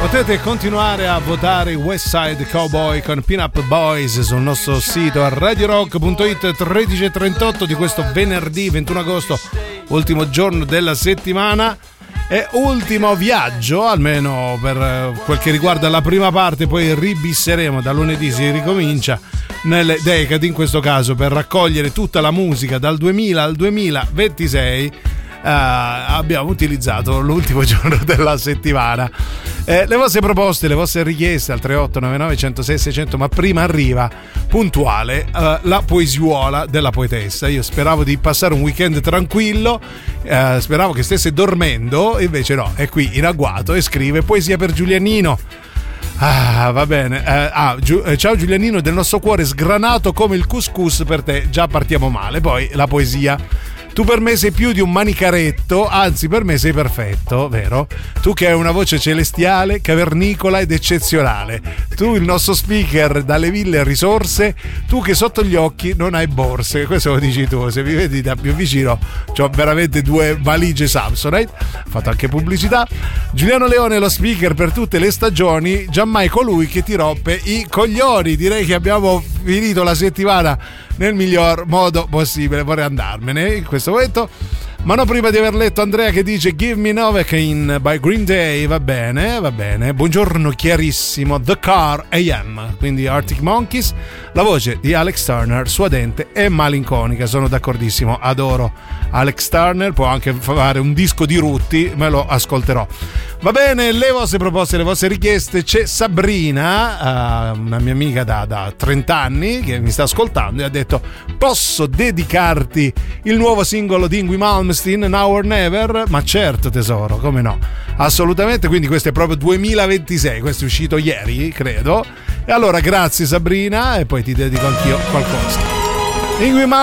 Potete continuare a votare West Side Cowboy con Pin-Up Boys sul nostro sito a radiorock.it. 13:38 di questo venerdì 21 agosto, ultimo giorno della settimana e ultimo viaggio, almeno per quel che riguarda la prima parte. Poi ribisseremo, da lunedì si ricomincia nelle decadi, in questo caso per raccogliere tutta la musica dal 2000 al 2026. Abbiamo utilizzato l'ultimo giorno della settimana. Le vostre proposte, le vostre richieste al 3899 106 600, ma prima arriva puntuale la poesiuola della poetessa. Io speravo di passare un weekend tranquillo, speravo che stesse dormendo, invece no, è qui in agguato e scrive poesia per Giulianino. Va bene. Ciao Giulianino, del nostro cuore sgranato come il couscous per te. Già partiamo male. Poi la poesia. Tu per me sei più di un manicaretto, anzi per me sei perfetto, vero? Tu che hai una voce celestiale, cavernicola ed eccezionale. Tu il nostro speaker dalle ville a risorse, tu che sotto gli occhi non hai borse. Questo lo dici tu, se mi vedi da più vicino c'ho veramente 2 valigie Samsonite. Ho fatto anche pubblicità. Giuliano Leone, lo speaker per tutte le stagioni, giammai colui che ti rompe i coglioni. Direi che abbiamo finito la settimana nel miglior modo possibile. Vorrei andarmene in questo momento, ma non prima di aver letto Andrea che dice Give Me Novocaine by Green Day. Va bene, va bene. Buongiorno chiarissimo, The Car AM, quindi Arctic Monkeys, la voce di Alex Turner, suadente e malinconica. Sono d'accordissimo, adoro Alex Turner, può anche fare un disco di Rutti, me lo ascolterò. Va bene, le vostre proposte, le vostre richieste. C'è Sabrina, una mia amica da 30 anni che mi sta ascoltando e ha detto posso dedicarti il nuovo singolo di Yngwie Malmsteen, Now or Never? Ma certo tesoro, come no, assolutamente. Quindi questo è proprio 2026, questo è uscito ieri credo, e allora grazie Sabrina, e poi ti dedico anch'io qualcosa. Yngwie